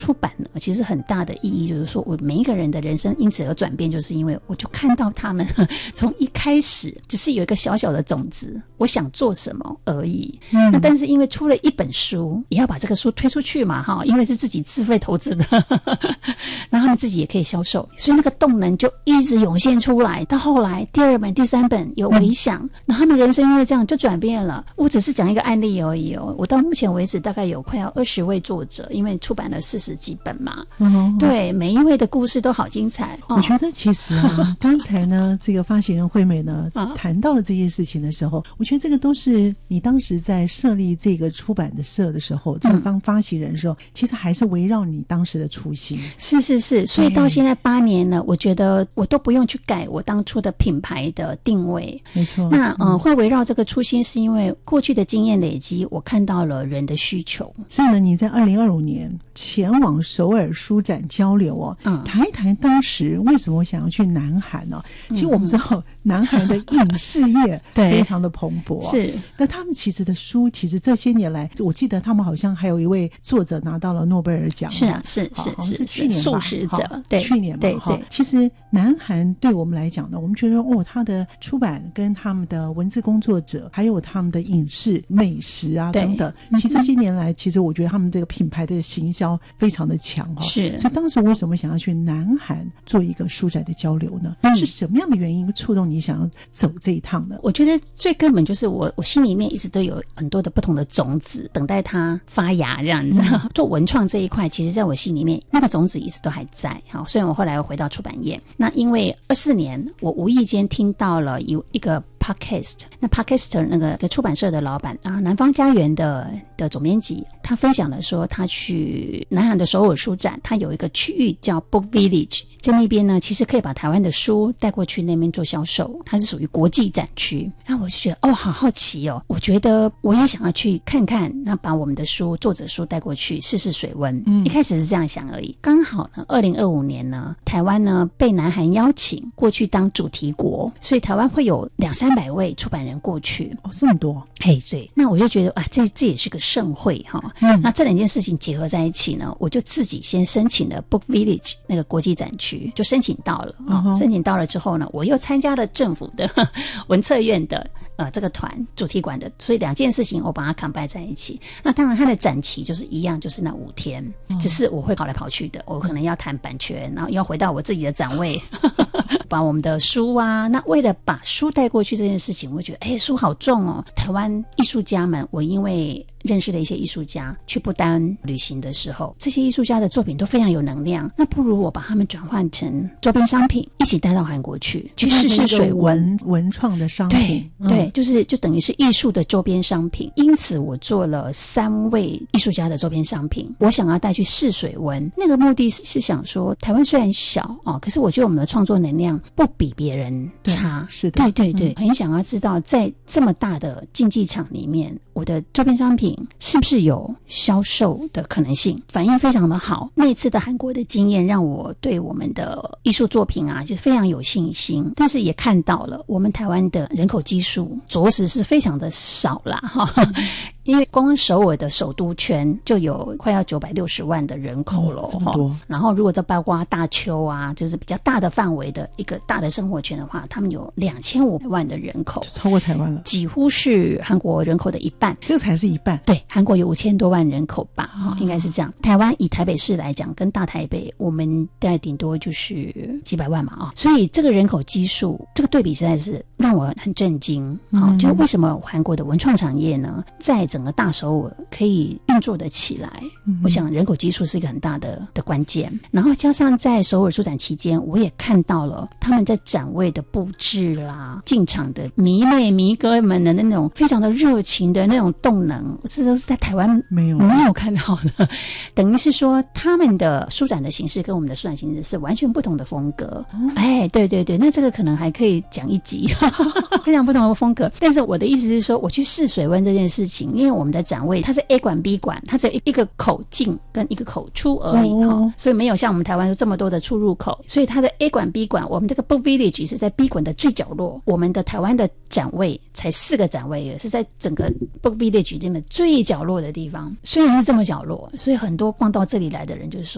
出版呢，其实很大的意义就是说，我每一个人的人生因此而转变，就是因为我就看到他们从一开始只是有一个小小的种子，我想做什么而已。那但是因为出了一本书，也要把这个书推出去嘛，因为是自己自费投资的，那他们自己也可以销售，所以那个动能就一直涌现出来。到后来第2本、第3本有回响，那他们人生因为这样就转变了。我只是讲一个案例而已哦，我到目前为止大概有快要20位作者，因为出版了40几本嘛。对，每一位的故事都好精彩。 我觉得其实刚才呢这个发行人惠美呢谈到了这件事情的时候，我觉得这个都是你当时在设立这个出版的社的时候，这个刚发行人的时候，其实还是围绕你当时的初心。 是，所以到现在8年了，我觉得我都不用去改我当初的品牌的定位。 没错。 那会围绕这个初心，是因为过去的经验累积，我看到了人的需求。 所以呢，你在2025年前往首尔书展交流谈一谈当时为什么想要去南韩呢？其实我们知道南韩的影视业非常的蓬勃， 是。 但他们其实的书，其实这些年来，我记得他们好像还有一位作者拿到了诺贝尔奖。 是啊，是去年吧， 素食者，对， 去年嘛，对。其实南韩对我们来讲呢，我们觉得他的出版跟他们的文字工作者，还有他们的影视、美食啊等等，其实这些年来，其实我觉得他们这个品牌的行销非常的强是。 所以当时为什么想要去南韩做一个书展的交流呢？是什么样的原因触动你想要走这一趟呢？ 我觉得最根本就是我心里面一直都有很多的不同的种子等待它发芽这样子。做文创这一块，其实在我心里面那个种子一直都还在。虽然我后来又回到出版业，那因为24年我无意间听到了有一个podcast， 那 podcaster 那个出版社的老板南方家园的总编辑，他分享了说他去南韩的首尔书展，他有一个区域叫 Book Village， 在那边呢其实可以把台湾的书带过去那边做销售，它是属于国际展区。然后我就觉得好好奇哦，我觉得我也想要去看看，那把我们的书作者书带过去试试水温。一开始是这样想而已。刚好呢2025年呢台湾呢被南韩邀请过去当主题国，所以台湾会有200-300位出版人过去。 这么多。 对，那我就觉得这也是个盛会那这2件事情结合在一起呢，我就自己先申请了 Book Village 那个国际展区，就申请到了申请到了之后呢，我又参加了政府的文策院的这个团主题馆的，所以2件事情我把它 combine 在一起。那当然它的展期就是一样，就是那5天，只是我会跑来跑去的，我可能要谈版权，然后要回到我自己的展位把我们的书那为了把书带过去这件事情，我觉得书好重哦。台湾艺术家们，我因为认识了一些艺术家，去不丹旅行的时候，这些艺术家的作品都非常有能量，那不如我把它们转换成周边商品，一起带到韩国去试试水温。 文创的商品。 对，就等于是艺术的周边商品。因此我做了3位艺术家的周边商品，我想要带去试水温。那个目的是想说，台湾虽然小可是我觉得我们的创作能量不比别人差。 是的。 对，很想要知道在这么大的竞技场里面，我的周边商品是不是有销售的可能性，反应非常的好。那一次的韩国的经验让我对我们的艺术作品就是非常有信心，但是也看到了我们台湾的人口基数着实是非常的少啦因为光首尔的首都圈就有快要960万的人口了， 这么多。 然后如果再包括大邱就是比较大的范围的一个大的生活圈的话，他们有2500万的人口， 就超过台湾了， 几乎是韩国人口的一半。 这个才是一半。 对，韩国有5000多万人口吧应该是这样。台湾以台北市来讲，跟大台北我们大概顶多就是几百万嘛所以这个人口基数，这个对比实在是让我很震惊就为什么韩国的文创产业呢，在整个大首尔可以运作得起来我想人口基数是一个很大的关键。然后加上在首尔书展期间，我也看到了他们在展位的布置啦，进场的迷妹迷哥们的那种非常的热情的那种动能，这都是在台湾没有看到的等于是说他们的书展的形式跟我们的书展形式是完全不同的风格对，那这个可能还可以讲一集非常不同的风格。但是我的意思是说，我去试水温这件事情，因为我们的展位它是 A 馆 B 馆，它只有一个口进跟一个口出而已所以没有像我们台湾有这么多的出入口，所以它的 A 馆 B 馆，我们这个 Book Village 是在 B 馆的最角落，我们的台湾的展位才4个展位，是在整个 Book Village 里面最角落的地方。虽然是这么角落，所以很多逛到这里来的人就是说